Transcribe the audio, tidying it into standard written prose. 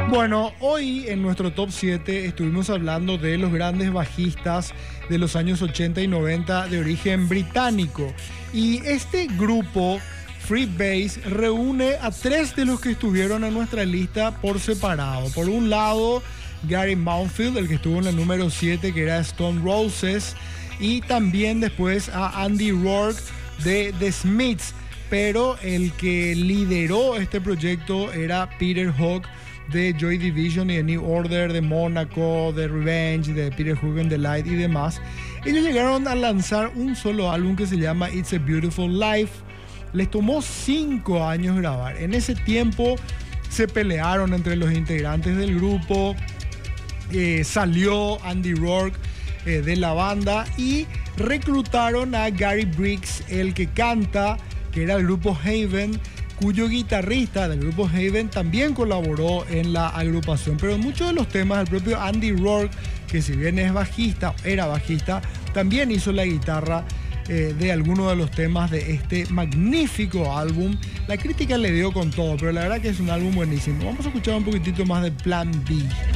Bueno, hoy en nuestro top 7 estuvimos hablando de los grandes bajistas de los años 80 y 90 de origen británico. Y este grupo, Freebase, reúne a 3 de los que estuvieron en nuestra lista por separado. Por un lado, Gary Mounfield, el que estuvo en el número 7, que era Stone Roses. Y también después a Andy Rourke de The Smiths. Pero el que lideró este proyecto era Peter Hook de Joy Division y de New Order, de Monaco, de Revenge, de Peter Hook and the Light y demás. Ellos llegaron a lanzar un solo álbum que se llama It's a Beautiful Life. Les tomó 5 años grabar. En ese tiempo se pelearon entre los integrantes del grupo. Salió Andy Rourke de la banda y reclutaron a Gary Briggs, el que canta, que era el grupo Haven, cuyo guitarrista del grupo Haven también colaboró en la agrupación. Pero en muchos de los temas el propio Andy Rourke, que si bien es bajista, era bajista, también hizo la guitarra de algunos de los temas de este magnífico álbum. La crítica le dio con todo, pero la verdad que es un álbum buenísimo. Vamos a escuchar un poquitito más de Plan B.